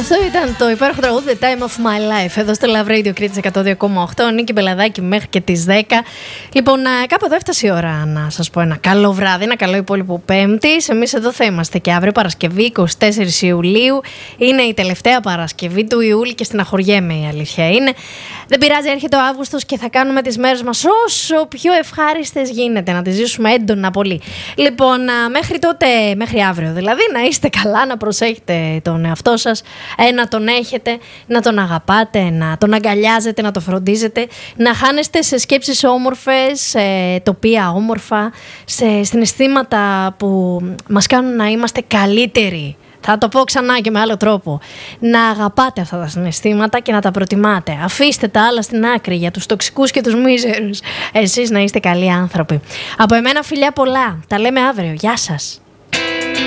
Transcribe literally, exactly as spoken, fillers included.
Αυτό ήταν το υπέροχο τραγούδι The Time of My Life εδώ στο Love Radio Κρήτης εκατό δύο κόμμα οκτώ. Νίκη Μπελαδάκη μέχρι και τις δέκα. Λοιπόν, κάπου εδώ έφτασε η ώρα να σας πω ένα καλό βράδυ, ένα καλό υπόλοιπο Πέμπτης. Εμείς εδώ θα είμαστε και αύριο Παρασκευή εικοστή τέταρτη Ιουλίου. Είναι η τελευταία Παρασκευή του Ιούλη και στεναχωριέμαι, η αλήθεια είναι. Δεν πειράζει, έρχεται ο Αύγουστος και θα κάνουμε τις μέρες μας όσο πιο ευχάριστες γίνεται, να τις ζήσουμε έντονα πολύ. Λοιπόν, μέχρι τότε, μέχρι αύριο δηλαδή, να είστε καλά, να προσέχετε τον εαυτό σας, ε, να τον έχετε, να τον αγαπάτε, να τον αγκαλιάζετε, να τον φροντίζετε, να χάνεστε σε σκέψεις όμορφες, σε τοπία όμορφα, σε συναισθήματα που μας κάνουν να είμαστε καλύτεροι. Θα το πω ξανά και με άλλο τρόπο. Να αγαπάτε αυτά τα συναισθήματα και να τα προτιμάτε. Αφήστε τα άλλα στην άκρη για τους τοξικούς και τους μίζερους. Εσείς να είστε καλοί άνθρωποι. Από εμένα φιλιά πολλά. Τα λέμε αύριο. Γεια σας.